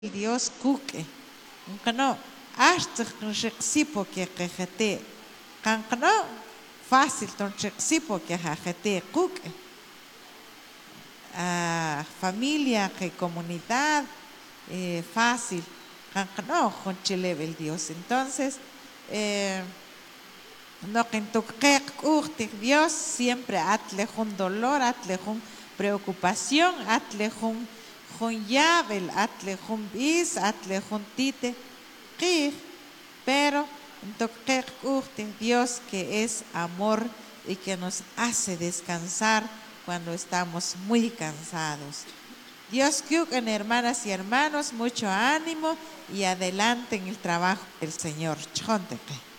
Dios kuke. No, hasta rexipo que quejete. No, fácil ton rexipo que jajete kuke. Familia, que comunidad, fácil. No, con el Dios. Entonces, no que Dios siempre atle un dolor, atle un preocupación, atle un llave, atle un bis, atle un tite, pero Dios que es amor y que nos hace descansar cuando estamos muy cansados. Dios que hermanas y hermanos, mucho ánimo y adelante en el trabajo del Señor. Chonteque.